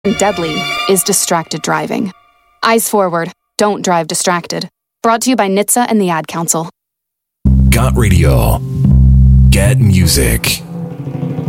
deadly is distracted driving. Eyes forward, don't drive distracted. Brought to you by NHTSA and the Ad Council. Got Radio. Get music.